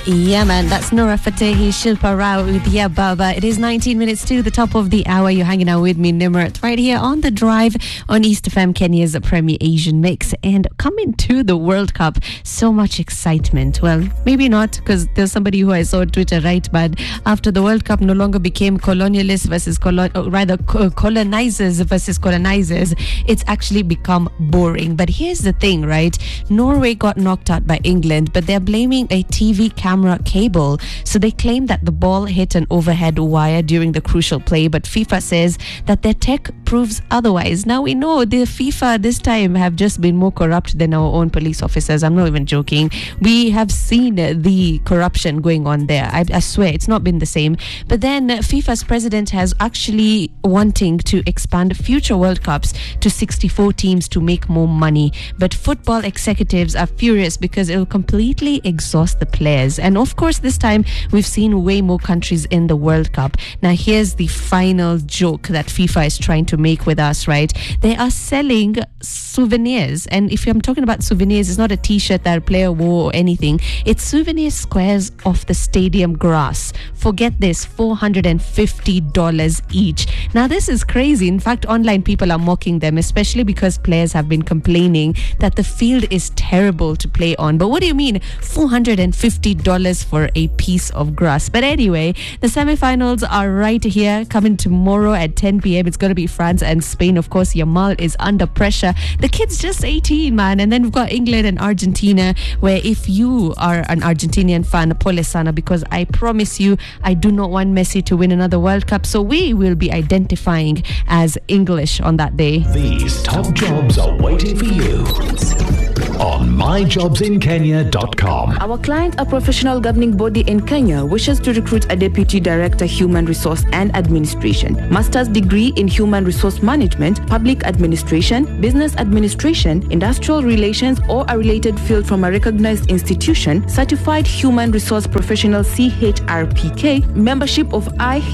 Yeah, man, that's Nora Fatehi, Shilpa Rao with Yeah Baba. It is 19 minutes to the top of the hour. You're hanging out with me, Nimrat, right here on The Drive on East FM, Kenya's Premier Asian Mix. And coming to the World Cup, so much excitement. Well, maybe not, because there's somebody who I saw on Twitter, right? But after the World Cup no longer became colonialists versus colonizers versus colonizers, it's actually become boring. But here's the thing, right? Norway got knocked out by England, but they're blaming a TV camera cable. So they claim that the ball hit an overhead wire during the crucial play, but FIFA says that their tech proves otherwise. Now we know the FIFA this time have just been more corrupt than our own police officers. I'm not even joking. We have seen the corruption going on there. I swear it's not been the same. But then FIFA's president has actually wanting to expand future World Cups to 64 teams to make more money. But football executives are furious because it will completely exhaust the players. And of course, this time we've seen way more countries in the World Cup. Now, here's the final joke that FIFA is trying to make with us, right? They are selling souvenirs. And if I'm talking about souvenirs, it's not a t-shirt that a player wore or anything. It's souvenir squares of the stadium grass. Forget this, $450 each. Now, this is crazy. In fact, online people are mocking them, especially because players have been complaining that the field is terrible to play on. But what do you mean, $450 for a piece of grass? But anyway, the semi-finals are right here, coming tomorrow at 10 p.m. It's going to be France and Spain. Of course, Yamal is under pressure. The kid's just 18, man. And then we've got England and Argentina, where if you are an Argentinian fan, pole sana, because I promise you, I do not want Messi to win another World Cup. So we will be identifying as English on that day. These top jobs are waiting for you on myjobsinkenya.com. Our client, a professional governing body in Kenya, wishes to recruit a Deputy Director, Human Resource and Administration, Master's degree in Human Resource Management, Public Administration, Business Administration, Industrial Relations, or a related field from a recognized institution, Certified Human Resource Professional CHRPK, membership of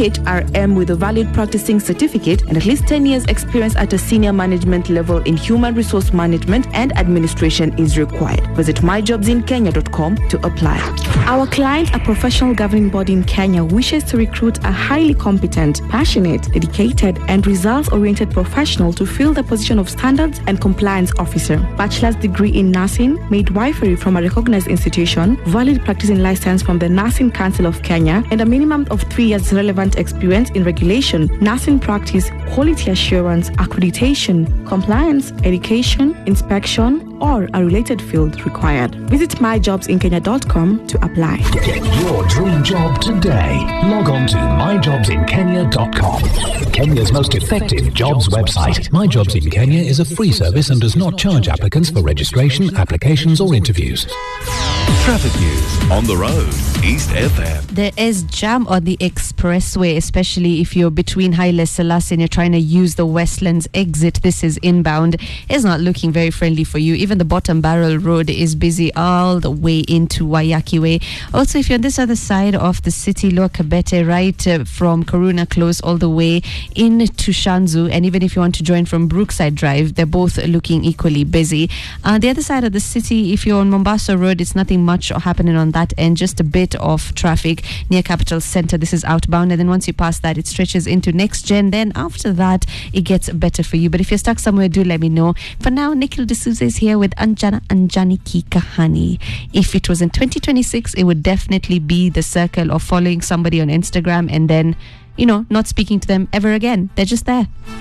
IHRM with a valid practicing certificate, and at least 10 years experience at a senior management level in Human Resource Management and Administration is required. Visit myjobsinkenya.com to apply. Our client, a professional governing body in Kenya, wishes to recruit a highly competent, passionate, dedicated, and results-oriented professional to fill the position of Standards and Compliance Officer. Bachelor's degree in nursing, midwifery from a recognized institution, valid practicing license from the Nursing Council of Kenya, and a minimum of 3 years relevant experience in regulation, nursing practice, quality assurance, accreditation, compliance, education, inspection, or a related field required. Visit myjobsinkenya.com to apply. Get your dream job today. Log on to myjobsinkenya.com. Kenya's most effective jobs website. My Jobs in Kenya is a free service and does not charge applicants for registration, applications, or interviews. Traffic news on the road, East FM. There is jam on the expressway, especially if you're between Haile Selassie and you're trying to use the Westlands exit. This is inbound. It's not looking very friendly for you. Even the Bottom Barrel Road is busy all the way into Wayaki Way. Also, if you're on this other side of the city, Lower Kabete, right from Karuna Close all the way into Shanzu, and even if you want to join from Brookside Drive, they're both looking equally busy. The other side of the city, if you're on Mombasa Road, it's nothing much happening on that end, just a bit of traffic near Capital Center. This is outbound, and then once you pass that, it stretches into Next Gen. Then after that, it gets better for you. But if you're stuck somewhere, do let me know. For now, Nikhil D'Souza is here with Anjani Ki Kahani. If it was in 2026, it would definitely be the circle of following somebody on Instagram and then, not speaking to them ever again. They're just there.